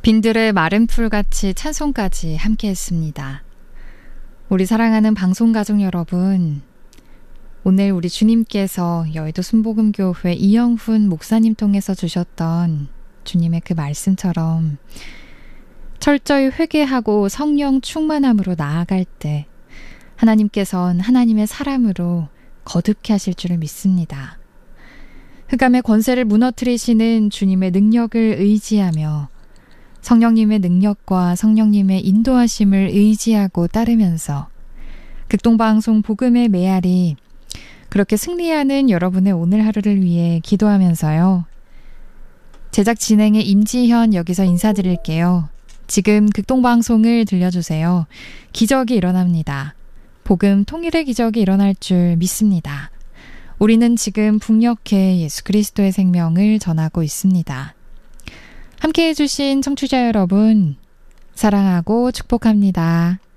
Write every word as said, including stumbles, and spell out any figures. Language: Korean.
빈들의 마른 풀같이 찬송까지 함께 했습니다. 우리 사랑하는 방송가족 여러분, 오늘 우리 주님께서 여의도 순복음교회 이영훈 목사님 통해서 주셨던 주님의 그 말씀처럼 철저히 회개하고 성령 충만함으로 나아갈 때 하나님께서는 하나님의 사람으로 거듭케 하실 줄을 믿습니다. 흑암의 권세를 무너뜨리시는 주님의 능력을 의지하며 성령님의 능력과 성령님의 인도하심을 의지하고 따르면서 극동방송 복음의 메아리 그렇게 승리하는 여러분의 오늘 하루를 위해 기도하면서요. 제작 진행의 임지현 여기서 인사드릴게요. 지금 극동방송을 들려주세요. 기적이 일어납니다. 복음 통일의 기적이 일어날 줄 믿습니다. 우리는 지금 북녘에 예수 그리스도의 생명을 전하고 있습니다. 함께해 주신 청취자 여러분, 사랑하고 축복합니다.